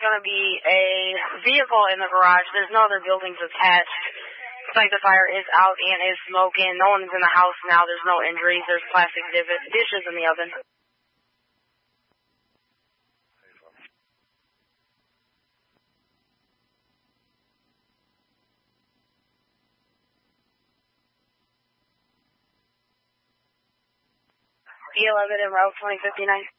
going to be a vehicle in the garage. There's no other buildings attached. Looks like the fire is out and is smoking. No one's in the house now. There's no injuries. There's plastic dishes in the oven. E11 en Route 2059.